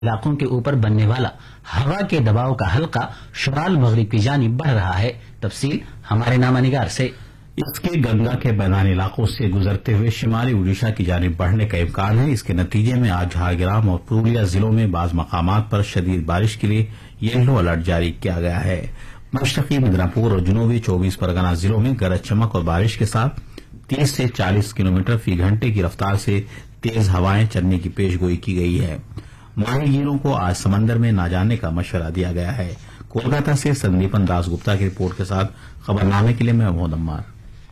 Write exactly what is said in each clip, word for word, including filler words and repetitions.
علاقوں کے اوپر بننے والا ہوا کے دباؤ کا حلقہ شمال مغرب کی جانب بڑھ رہا ہے. تفصیل ہمارے نامہ نگار سے. اس کے گنگا کے میدانی علاقوں سے گزرتے ہوئے شمالی اڈیشہ کی جانب بڑھنے کا امکان ہے. اس کے نتیجے میں آج جھارگرام اور پورنیہ ضلعوں میں بعض مقامات پر شدید بارش کے لیے یلو الرٹ جاری کیا گیا ہے. مشرقی مدناپور اور جنوبی چوبیس پرگنا ضلعوں میں گرج چمک اور بارش کے ساتھ تیس سے چالیس کلومیٹر فی گھنٹے کی رفتار سے تیز ہوائیں چلنے کی پیشگوئی کی گئی ہے. ماہی گیروں کو آج سمندر میں نہ جانے کا مشورہ دیا گیا ہے. کولکاتہ سے سندیپن داس گپتا کی رپورٹ کے ساتھ خبرنامے کے لیے میں محمد عمار.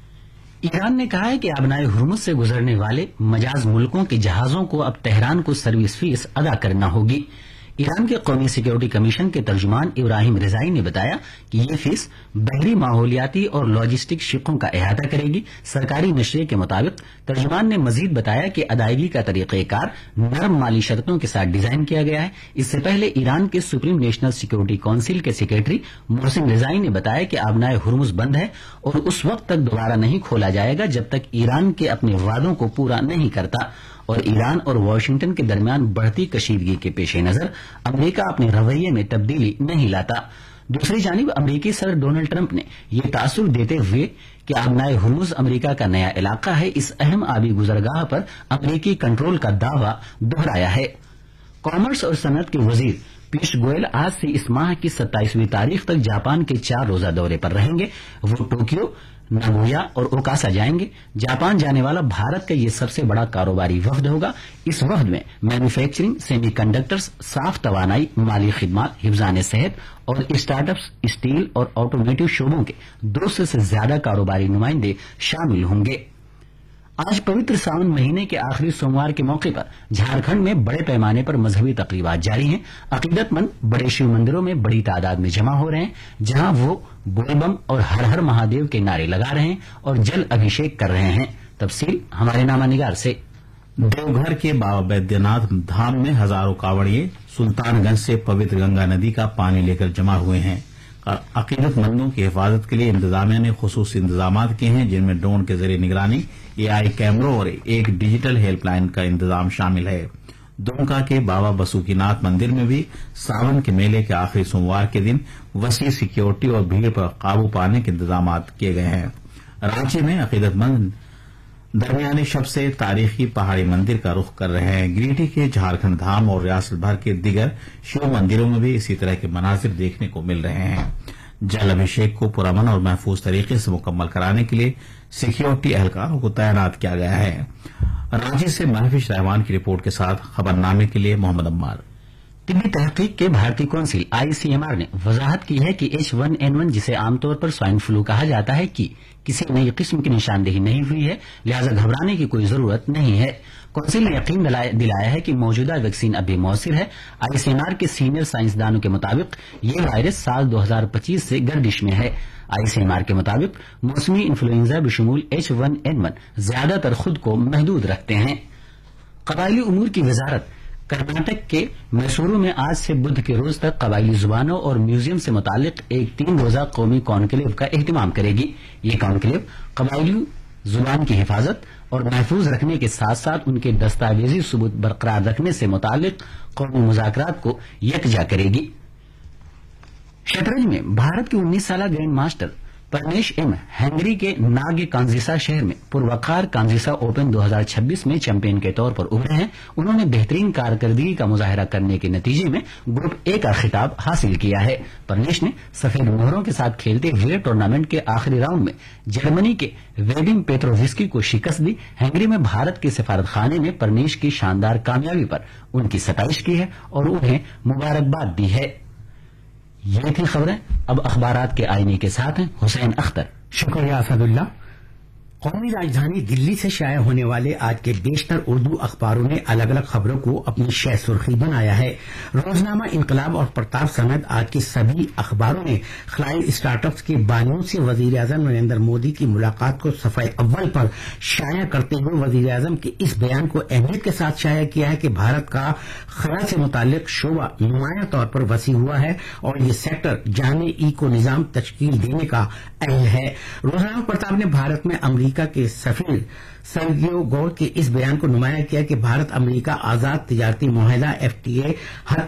ایران نے کہا ہے کہ آبنائے ہرمز سے گزرنے والے مجاز ملکوں کے جہازوں کو اب تہران کو سروس فیس ادا کرنا ہوگی. ایران کے قومی سیکورٹی کمیشن کے ترجمان ابراہیم رضائی نے بتایا کہ یہ فیس بحری ماحولیاتی اور لاجسٹک شقوں کا احاطہ کرے گی. سرکاری نشریے کے مطابق ترجمان نے مزید بتایا کہ ادائیگی کا طریقہ کار نرم مالی شرطوں کے ساتھ ڈیزائن کیا گیا ہے. اس سے پہلے ایران کے سپریم نیشنل سیکورٹی کونسل کے سیکرٹری محسن رضائی نے بتایا کہ آبنائے ہرمز بند ہے اور اس وقت تک دوبارہ نہیں کھولا جائے گا جب تک ایران کے اپنے وعدوں کو پورا نہیں کرتا. اور ایران اور واشنگٹن کے درمیان بڑھتی کشیدگی کے پیش نظر امریکہ اپنے رویے میں تبدیلی نہیں لاتا. دوسری جانب امریکی صدر ڈونلڈ ٹرمپ نے یہ تاثر دیتے ہوئے کہ آبنائے ہرمز امریکہ کا نیا علاقہ ہے اس اہم آبی گزرگاہ پر امریکی کنٹرول کا دعویٰ دہرایا ہے. کامرس اور صنعت کے وزیر پیوش گوئل آج سے اس ماہ کی ستائیسویں تاریخ تک جاپان کے چار روزہ دورے پر رہیں گے. وہ ٹوکیو، ناگویا اور اوکاسا جائیں گے. جاپان جانے والا بھارت کا یہ سب سے بڑا کاروباری وفد ہوگا. اس وفد میں مینوفیکچرنگ، سیمی کنڈکٹرز، صاف توانائی، مالی خدمات، حفظان صحت اور اسٹارٹ اپس، اسٹیل اور آٹومیٹو شعبوں کے دو سو سے زیادہ کاروباری نمائندے شامل ہوں گے. آج پوتر ساون مہینے کے آخری سوموار کے موقع پر جھارکھنڈ میں بڑے پیمانے پر مذہبی تقریبات جاری ہیں. عقیدت مند بڑے شیو مندروں میں بڑی تعداد میں جمع ہو رہے ہیں جہاں وہ بول بم اور ہر ہر مہادیو کے نعرے لگا رہے ہیں اور جل ابھیشیک کر رہے ہیں. تفصیل ہمارے نامہ نگار سے. دیوگھر کے بابا بیدیہ ناتھ دھام میں ہزاروں کاوڑیے سلطان گنج سے پوتر گنگا ندی کا پانی لے کر جمع ہوئے ہیں. عقیدت مندوں کی حفاظت کے لیے انتظامیہ نے خصوصی انتظامات کیے ہیں جن میں ڈرون کے ذریعے نگرانی، اے آئی کیمروں اور ایک ڈیجیٹل ہیلپ لائن کا انتظام شامل ہے. دمکا کے بابا بسوکی ناتھ مندر میں بھی ساون کے میلے کے آخری سوموار کے دن وسیع سیکیورٹی اور بھیڑ پر قابو پانے کے انتظامات کیے گئے ہیں. رانچی میں عقیدت مند درمیانی شب سے تاریخی پہاڑی مندر کا رخ کر رہے ہیں. گریٹی کے جھارکھنڈ دھام اور ریاست بھر کے دیگر شیو مندروں میں بھی اسی طرح کے مناظر دیکھنے کو مل رہے ہیں. جل ابھیشیک کو پرامن اور محفوظ طریقے سے مکمل کرانے کے لیے سیکیورٹی اہلکاروں کو تعینات کیا گیا ہے. رانچی سے محفوظ رحمان کی رپورٹ کے ساتھ خبرنامے کے لیے محمد عمار. طبی تحقیق کے بھارتی council I C M R نے وضاحت کی ہے کہ ایچ ون این ون جسے عام طور پر سوائن فلو کہا جاتا ہے کی کسی نئی قسم کی نشاندہی نہیں ہوئی ہے، لہذا گھبرانے کی کوئی ضرورت نہیں ہے. کونسل نے یقین دلایا ہے کہ موجودہ ویکسین اب بھی مؤثر ہے. آئی سی ایم آر کے سینئر سائنسدانوں کے مطابق یہ وائرس سال دو ہزار پچیس سے گردش میں ہے. آئی سی ایم آر کے مطابق موسمی انفلوئنزا بشمول ایچ ون این ون زیادہ تر خود کو محدود رکھتے ہیں. قبائلی امور کی وزارت کرناٹک کے میسورو میں آج سے بدھ کے روز تک قبائلی زبانوں اور میوزیم سے متعلق ایک تین روزہ قومی کانکلیو کا اہتمام کرے گی. یہ کانکلیو قبائلی زبان کی حفاظت اور محفوظ رکھنے کے ساتھ ساتھ ان کے دستاویزی ثبوت برقرار رکھنے سے متعلق قومی مذاکرات کو یکجا کرے گی. شطرنج میں بھارت کے انیس سالہ گرینڈ ماسٹر پرنیش ایم ہنگری کے ناگ کانزیسا شہر میں پروقار کانزیسا اوپن دو ہزار چھبیس میں چیمپئن کے طور پر ابھرے ہیں. انہوں نے بہترین کارکردگی کا مظاہرہ کرنے کے نتیجے میں گروپ اے کا خطاب حاصل کیا ہے. پرنیش نے سفید مہروں کے ساتھ کھیلتے ہوئے ٹورنامنٹ کے آخری راؤنڈ میں جرمنی کے ویڈم پیٹرووسکی کو شکست دی. ہنگری میں بھارت کے سفارت خانے نے پرنیش کی شاندار کامیابی پر ان کی ستائش کی ہے اور انہیں مبارکباد دی ہے. یہ تھی خبریں. اب اخبارات کے آئینے کے ساتھ ہیں حسین اختر. شکریہ اسد اللہ. قومی راجدھانی دلی سے شائع ہونے والے آج کے بیشتر اردو اخباروں نے الگ الگ خبروں کو اپنی شہ سرخی بنایا ہے. روزنامہ انقلاب اور پرتاپ سمیت آج کے سبھی اخباروں نے خلائی اسٹارٹ اپس کے بانیوں سے وزیر اعظم نریندر مودی کی ملاقات کو صفحہ اول پر شائع کرتے ہوئے وزیر اعظم کے اس بیان کو اہمیت کے ساتھ شائع کیا ہے کہ بھارت کا خلا سے متعلق شعبہ نمایاں طور پر وسیع ہوا ہے اور یہ سیکٹر جامع ایکو نظام تشکیل دینے کا اہل ہے. روزنامہ پرتاپ نے بھارت میں امریکہ امریکہ کے سفیر سرگیو گور کے اس بیان کو نمایاں کیا کہ بھارت امریکہ آزاد تجارتی معاہدہ ایف ٹی اے